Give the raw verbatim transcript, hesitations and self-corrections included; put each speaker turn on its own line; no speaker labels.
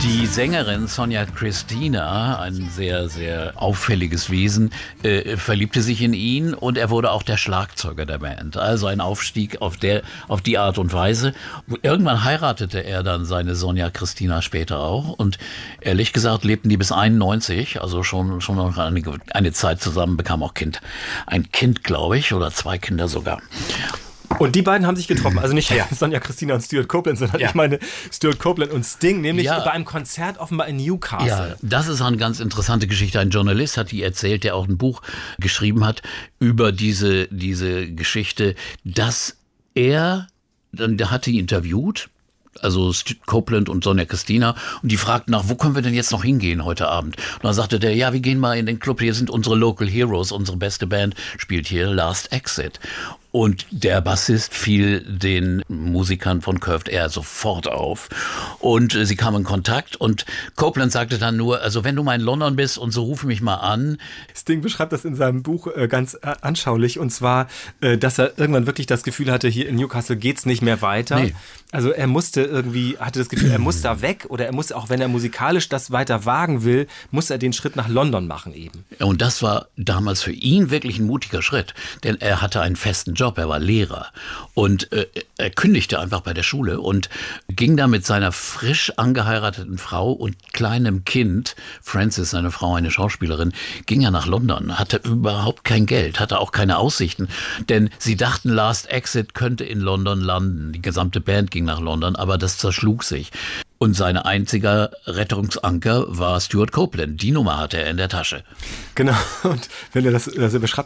Die Sängerin Sonja Christina, ein sehr, sehr auffälliges Wesen, äh, verliebte sich in ihn und er wurde auch der Schlagzeuger der Band. Also ein Aufstieg auf, der, auf die Art und Weise. Irgendwann heiratete er dann seine Sonja Christina später auch und ehrlich gesagt lebten die bis einundneunzig, also schon, schon noch eine, eine Zeit zusammen, bekam auch Kind. Ein Kind, glaube ich, oder zwei Kinder sogar.
Und die beiden haben sich getroffen, also nicht ja. Sonja Christina und Stuart Copeland, sondern ja. ich meine Stuart Copeland und Sting, nämlich ja. bei einem Konzert offenbar in Newcastle.
Ja, das ist eine ganz interessante Geschichte. Ein Journalist hat die erzählt, der auch ein Buch geschrieben hat über diese, diese Geschichte, dass er, dann der hatte ihn interviewt, also Copeland und Sonja Christina, und die fragten nach, wo können wir denn jetzt noch hingehen heute Abend? Und dann sagte der, ja, wir gehen mal in den Club, hier sind unsere Local Heroes, unsere beste Band spielt hier, Last Exit. Und der Bassist fiel den Musikern von Curved Air sofort auf. Und äh, sie kamen in Kontakt und Copeland sagte dann nur, also wenn du mal in London bist und so ruf mich mal an.
Sting beschreibt das in seinem Buch äh, ganz äh, anschaulich und zwar, äh, dass er irgendwann wirklich das Gefühl hatte, hier in Newcastle geht's nicht mehr weiter. Nee. Also er musste irgendwie, hatte das Gefühl, er muss da weg oder er muss, auch wenn er musikalisch das weiter wagen will, muss er den Schritt nach London machen eben.
Und das war damals für ihn wirklich ein mutiger Schritt, denn er hatte einen festen Job. Er war Lehrer und äh, er kündigte einfach bei der Schule und ging da mit seiner frisch angeheirateten Frau und kleinem Kind, Frances, seine Frau, eine Schauspielerin, ging er nach London, hatte überhaupt kein Geld, hatte auch keine Aussichten, denn sie dachten, Last Exit könnte in London landen. Die gesamte Band ging nach London, aber das zerschlug sich. Und sein einziger Rettungsanker war Stuart Copeland. Die Nummer hatte er in der Tasche.
Genau, und wenn er das, das beschreibt,